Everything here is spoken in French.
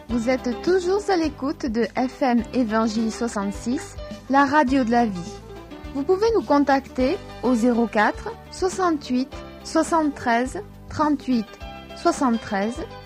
Vous êtes toujours à l'écoute de FM Évangile 66, la radio de la vie. Vous pouvez nous contacter au 04 68 73 38 73